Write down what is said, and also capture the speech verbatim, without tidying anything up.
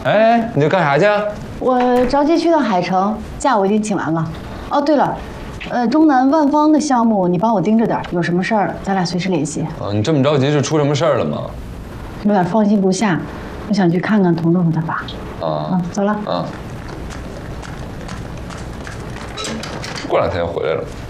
哎，你这干啥去？ 我着急去趟海城，假我已经请完了。哦，对了，呃，中南万方的项目你帮我盯着点，有什么事儿咱俩随时联系。 啊，你这么着急是出什么事儿了吗？ 有点放心不下，我想去看看彤彤和他爸。 啊， 嗯，走了。 啊，过两天就回来了。